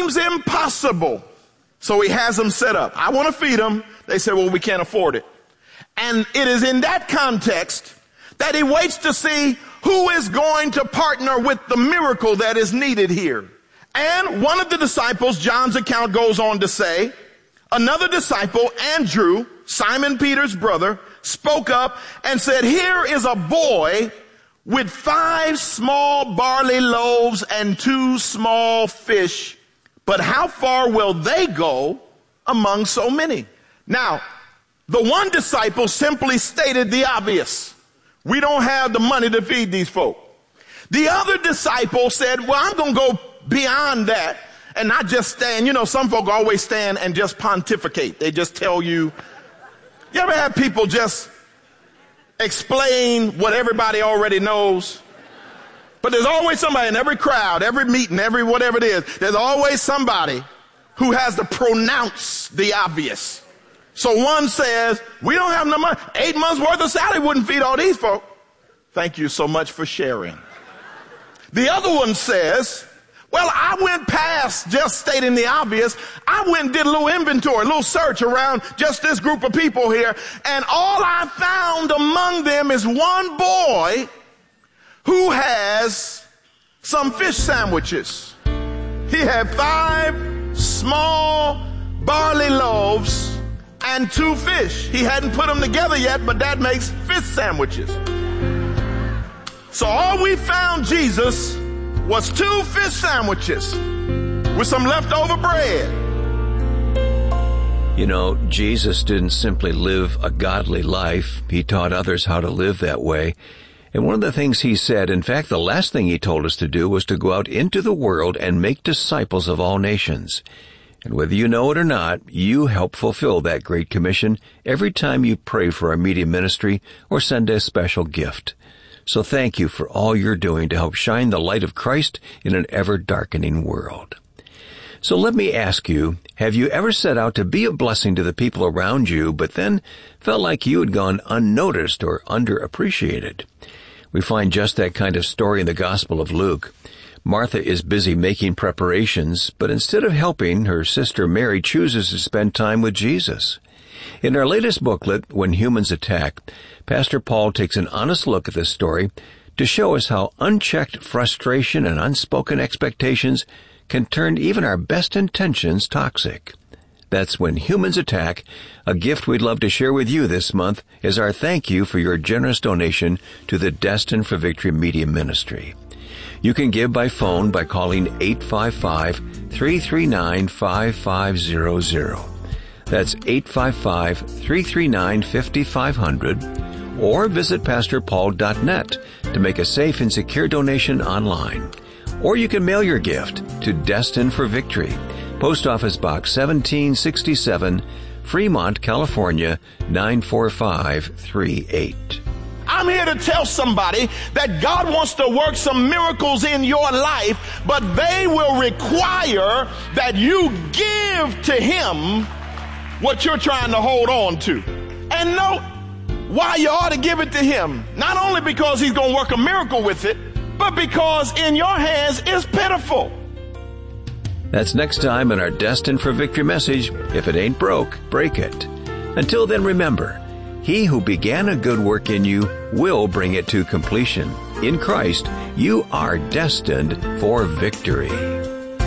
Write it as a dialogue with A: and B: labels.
A: seems impossible. So he has them set up. I want to feed them. They say, well, we can't afford it. And it is in that context that he waits to see who is going to partner with the miracle that is needed here. And one of the disciples, John's account goes on to say, another disciple, Andrew, Simon Peter's brother, spoke up and said, here is a boy with 5 small barley loaves and 2 small fish, but how far will they go among so many? Now, the one disciple simply stated the obvious. We don't have the money to feed these folk. The other disciple said, well, I'm going to go beyond that and not just stand. You know, some folk always stand and just pontificate. They just tell you. You ever have people just explain what everybody already knows? But there's always somebody in every crowd, every meeting, every whatever it is. There's always somebody who has to pronounce the obvious. So one says, we don't have no money. 8 months worth of salary wouldn't feed all these folk. Thank you so much for sharing. The other one says, well, I went past just stating the obvious. I went and did a little inventory, a little search around just this group of people here. And all I found among them is one boy who has some fish sandwiches. He had 5 small barley loaves and 2 fish. He hadn't put them together yet, but that makes fish sandwiches. So all we found, Jesus, was 2 fish sandwiches with some leftover bread.
B: You know, Jesus didn't simply live a godly life. He taught others how to live that way. And one of the things he said, in fact, the last thing he told us to do was to go out into the world and make disciples of all nations. And whether you know it or not, you help fulfill that great commission every time you pray for our media ministry or send a special gift. So thank you for all you're doing to help shine the light of Christ in an ever-darkening world. So let me ask you, have you ever set out to be a blessing to the people around you, but then felt like you had gone unnoticed or underappreciated? We find just that kind of story in the Gospel of Luke. Martha is busy making preparations, but instead of helping, her sister Mary chooses to spend time with Jesus. In our latest booklet, When Humans Attack, Pastor Paul takes an honest look at this story to show us how unchecked frustration and unspoken expectations can turn even our best intentions toxic. That's When Humans Attack, a gift we'd love to share with you this month as our thank you for your generous donation to the Destined for Victory Media Ministry. You can give by phone by calling 855-339-5500. That's 855-339-5500, or visit pastorpaul.net to make a safe and secure donation online. Or you can mail your gift to Destined for Victory, Post Office Box 1767, Fremont, California, 94538.
A: I'm here to tell somebody that God wants to work some miracles in your life, but they will require that you give to Him what you're trying to hold on to. And note why you ought to give it to Him. Not only because He's going to work a miracle with it, but because in your hands is pitiful.
B: That's next time in our Destined for Victory message, If It Ain't Broke, Break It. Until then, remember, He who began a good work in you will bring it to completion. In Christ, you are destined for victory.